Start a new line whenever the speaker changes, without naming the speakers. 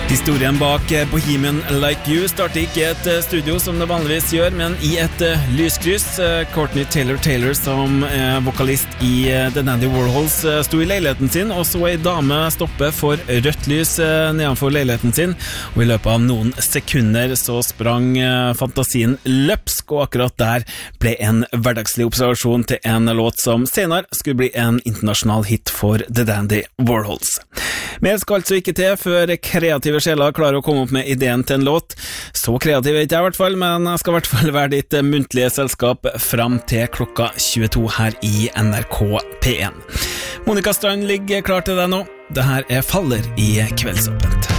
Historien bak Bohemian Like You starter ikke et studio som det vanligvis gjør, men i et lyskryss. Courtney Taylor som vokalist i The Dandy Warhols sto i leiligheten sin, og så en dame stoppe for rødt lys nedenfor leiligheten sin, og i løpet av noen sekunder så sprang fantasien løpsk, og akkurat der ble en hverdagslig observasjon til en låt som senere skulle bli en internasjonal hit for The Dandy Warhols. Mer skal altså ikke til før kreative sjeler klarer å komme opp med ideen til en låt. Så kreativ er ikke jeg i hvert fall, men jeg skal i hvert fall være ditt muntlige selskap fram til klokka 22 her i NRK P1. Monica Strand ligger klar til deg nå. Det her Faller i Kveldsåpent.